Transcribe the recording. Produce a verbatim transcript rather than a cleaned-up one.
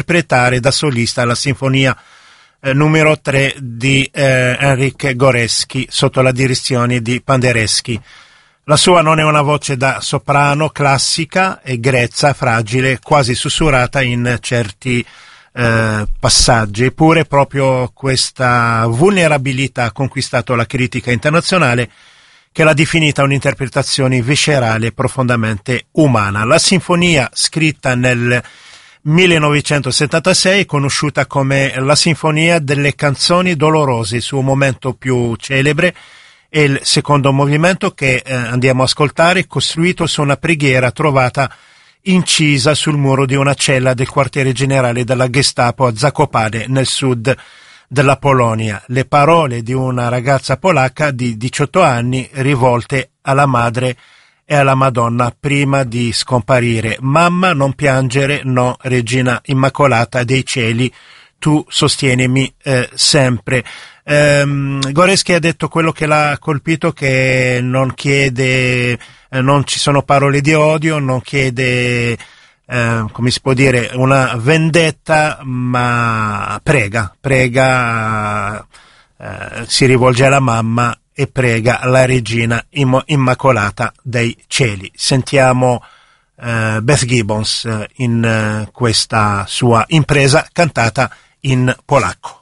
interpretare da solista la sinfonia eh, numero tre di eh, Henryk Górecki sotto la direzione di Penderecki. La sua non è una voce da soprano classica, è grezza, fragile, quasi sussurrata in certi eh, passaggi, eppure proprio questa vulnerabilità ha conquistato la critica internazionale, che l'ha definita un'interpretazione viscerale e profondamente umana. La sinfonia, scritta nel millenovecentosettantasei, è conosciuta come la Sinfonia delle canzoni dolorose. Il suo momento più celebre è il secondo movimento, che eh, andiamo a ascoltare, costruito su una preghiera trovata incisa sul muro di una cella del quartiere generale della Gestapo a Zakopane, nel sud della Polonia. Le parole di una ragazza polacca di diciotto anni rivolte alla madre e alla Madonna prima di scomparire. Mamma, non piangere, no, Regina Immacolata dei cieli, tu sostienimi eh, sempre. Um, Górecki ha detto quello che l'ha colpito, che non chiede, eh, non ci sono parole di odio, non chiede, eh, come si può dire, una vendetta, ma prega, prega, eh, si rivolge alla mamma e prega la Regina Immacolata dei cieli. Sentiamo eh, Beth Gibbons in eh, questa sua impresa cantata in polacco.